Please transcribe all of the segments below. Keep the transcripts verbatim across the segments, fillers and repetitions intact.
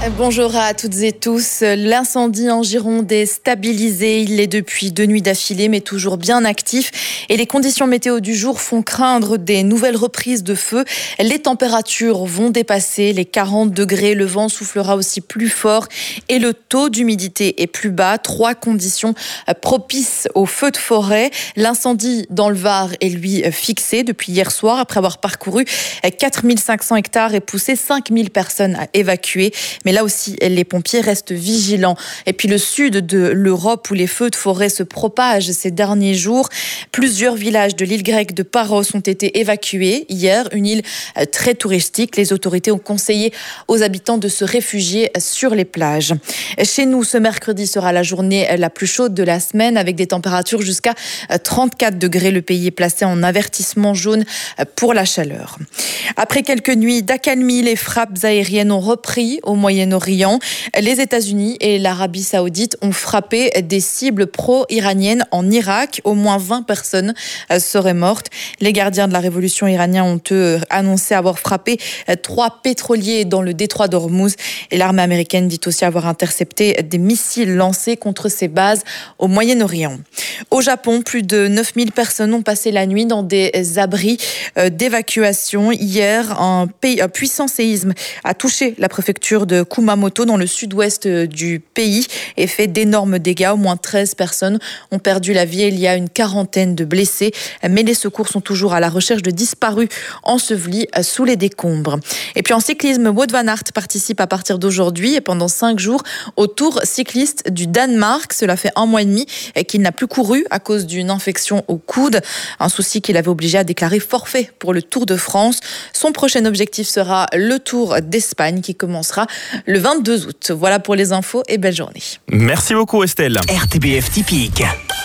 Bonjour à toutes et tous. L'incendie en Gironde est stabilisé. Il l'est depuis deux nuits d'affilée, mais toujours bien actif. Et les conditions météo du jour font craindre des nouvelles reprises de feu. Les températures vont dépasser les quarante degrés. Le vent soufflera aussi plus fort et le taux d'humidité est plus bas. Trois conditions propices au feu de forêt. L'incendie dans le Var est lui fixé depuis hier soir après avoir parcouru quatre mille cinq cents hectares et poussé cinq mille personnes à évacuer. Mais là aussi, les pompiers restent vigilants. Et puis le sud de l'Europe où les feux de forêt se propagent ces derniers jours. Plusieurs villages de l'île grecque de Paros ont été évacués hier. Une île très touristique. Les autorités ont conseillé aux habitants de se réfugier sur les plages. Chez nous, ce mercredi sera la journée la plus chaude de la semaine avec des températures jusqu'à trente-quatre degrés. Le pays est placé en avertissement jaune pour la chaleur. Après quelques nuits d'accalmie, les frappes aériennes ont repris au Moyen-Orient. Les États-Unis et l'Arabie Saoudite ont frappé des cibles pro-iraniennes en Irak. Au moins vingt personnes seraient mortes. Les gardiens de la révolution iranienne ont eux, annoncé avoir frappé trois pétroliers dans le détroit d'Ormuz. Et l'armée américaine dit aussi avoir intercepté des missiles lancés contre ses bases au Moyen-Orient. Au Japon, plus de neuf mille personnes ont passé la nuit dans des abris d'évacuation. Hier, un, pays, un puissant séisme a touché la préfecture de Kumamoto dans le sud-ouest du pays et fait d'énormes dégâts. Au moins treize personnes ont perdu la vie et il y a une quarantaine de blessés. Mais les secours sont toujours à la recherche de disparus ensevelis sous les décombres. Et puis en cyclisme, Wout van Aert participe à partir d'aujourd'hui et pendant cinq jours au Tour cycliste du Danemark. Cela fait un mois et demi qu'il n'a plus couru à cause d'une infection au coude. Un souci qui l'avait obligé à déclarer forfait pour le Tour de France. Son prochain objectif sera le Tour d'Espagne qui commencera le vingt-deux août. Voilà pour les infos et belle journée. Merci beaucoup Estelle. R T B F typique.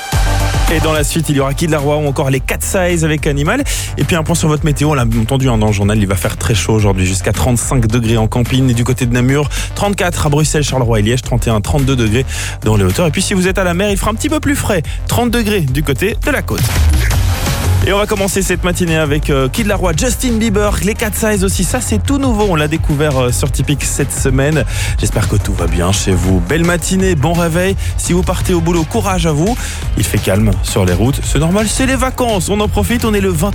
Et dans la suite, il y aura Kid Laroi ou encore les Cat Size avec Animal. Et puis un point sur votre météo, on l'a entendu hein, dans le journal, il va faire très chaud aujourd'hui, jusqu'à trente-cinq degrés en camping et du côté de Namur, trente-quatre à Bruxelles, Charleroi et Liège, trente et un à trente-deux degrés dans les hauteurs. Et puis si vous êtes à la mer, il fera un petit peu plus frais, trente degrés du côté de la côte. Et on va commencer cette matinée avec euh, Kid Laroi, Justin Bieber, les Cat Size aussi. Ça, c'est tout nouveau. On l'a découvert euh, sur Typique cette semaine. J'espère que tout va bien chez vous. Belle matinée, bon réveil. Si vous partez au boulot, courage à vous. Il fait calme sur les routes. C'est normal, c'est les vacances. On en profite. On est le vingt